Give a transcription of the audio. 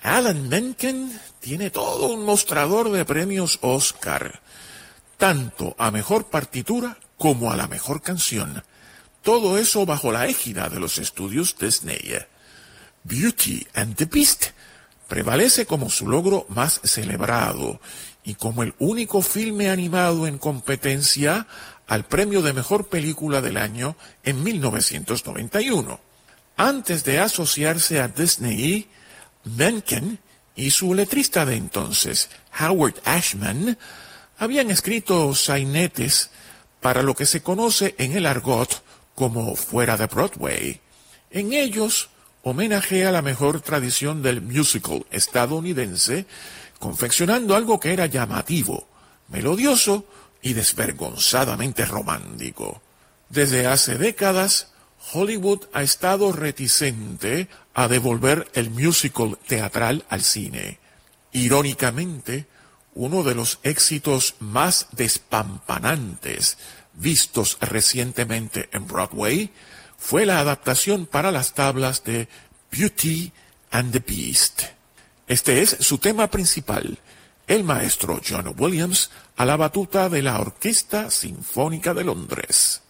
Alan Menken tiene todo un mostrador de premios Oscar, tanto a mejor partitura como a la mejor canción. Todo eso bajo la égida de los estudios Disney. Beauty and the Beast prevalece como su logro más celebrado y como el único filme animado en competencia al premio de mejor película del año en 1991. Antes de asociarse a Disney, Menken y su letrista de entonces, Howard Ashman, habían escrito sainetes para lo que se conoce en el argot como Fuera de Broadway. En ellos homenajea la mejor tradición del musical estadounidense, confeccionando algo que era llamativo, melodioso y desvergonzadamente romántico. Desde hace décadas, Hollywood ha estado reticente a devolver el musical teatral al cine. Irónicamente, uno de los éxitos más despampanantes vistos recientemente en Broadway fue la adaptación para las tablas de Beauty and the Beast. Este es su tema principal, el maestro John Williams a la batuta de la Orquesta Sinfónica de Londres.